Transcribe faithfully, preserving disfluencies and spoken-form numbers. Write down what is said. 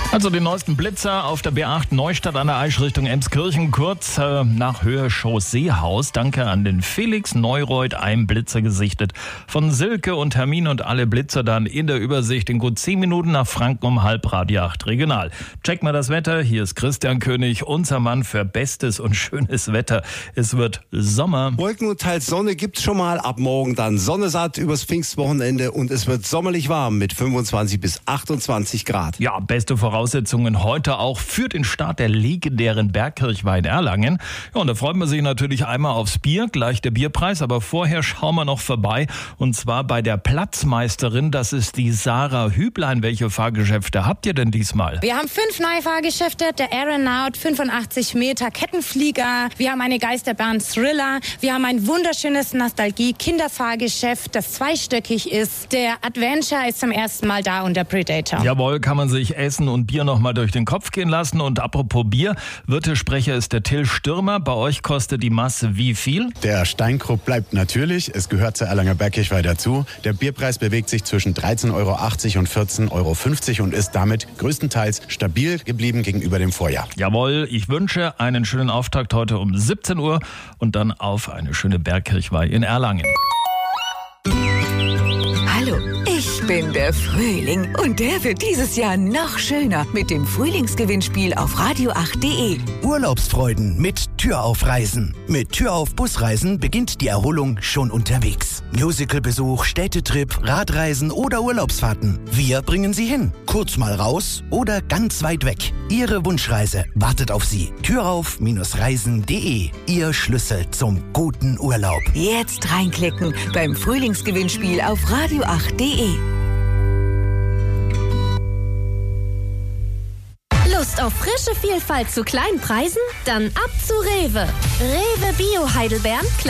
Also den neuesten Blitzer auf der B acht Neustadt an der Aisch Richtung Emskirchen, kurz äh, nach Höhe Chausseehaus. Danke an den Felix Neureuth, ein Blitzer gesichtet von Silke und Hermine und alle Blitzer dann in der Übersicht in gut zehn Minuten nach Franken um halb Radio acht Regional. Check mal das Wetter, hier ist Christian König, unser Mann für bestes und schönes Wetter. Es wird Sommer. Wolken und teils Sonne gibt's schon mal, ab morgen dann Sonne satt übers Pfingstwochenende und es wird sommerlich warm mit fünfundzwanzig bis achtundzwanzig Grad. Ja, beste Voraussetzungen heute auch für den Start der legendären Bergkirchweih in Erlangen. Ja, und da freut man sich natürlich einmal aufs Bier, gleich der Bierpreis, aber vorher schauen wir noch vorbei und zwar bei der Platzmeisterin, das ist die Sarah Hüblein. Welche Fahrgeschäfte habt ihr denn diesmal? Wir haben fünf neue Fahrgeschäfte, der Aeronaut, fünfundachtzig Meter Kettenflieger, wir haben eine Geisterbahn Thriller, wir haben ein wunderschönes Nostalgie-Kinderfahrgeschäft, das zweistöckig ist, der Adventure ist zum ersten Mal da und der Predator. Jawohl, kann man sich Essen und Bier noch mal durch den Kopf gehen lassen. Und apropos Bier, Wirtesprecher ist der Till Stürmer. Bei euch kostet die Masse wie viel? Der Steinkrupp bleibt natürlich. Es gehört zur Erlanger Bergkirchweih dazu. Der Bierpreis bewegt sich zwischen dreizehn Euro achtzig und vierzehn Euro fünfzig und ist damit größtenteils stabil geblieben gegenüber dem Vorjahr. Jawohl, ich wünsche einen schönen Auftakt heute um siebzehn Uhr und dann auf eine schöne Bergkirchweih in Erlangen. Hallo, ich bin der Frühling und der wird dieses Jahr noch schöner mit dem Frühlingsgewinnspiel auf radio acht punkt de. Urlaubsfreuden mit Türaufreisen. Mit Türauf Busreisen beginnt die Erholung schon unterwegs. Musicalbesuch, Städtetrip, Radreisen oder Urlaubsfahrten. Wir bringen Sie hin. Kurz mal raus oder ganz weit weg. Ihre Wunschreise wartet auf Sie. Türauf Reisen punkt de. Ihr Schlüssel zum guten Urlaub. Jetzt reinklicken beim Frühlingsgewinnspiel auf radio acht punkt de. Lust auf frische Vielfalt zu kleinen Preisen? Dann ab zu Rewe. Rewe Bio Heidelbeeren.